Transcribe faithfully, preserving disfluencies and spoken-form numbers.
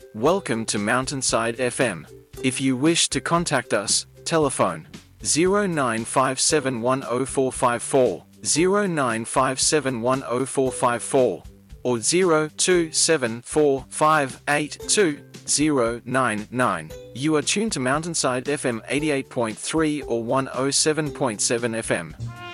Welcome to Mountainside F M. If you wish to contact us, telephone zero nine five seven one zero four five four, zero nine five seven one zero four five four, or zero two seven four five eight two zero nine nine. You are tuned to Mountainside F M eighty-eight point three or one oh seven point seven F M.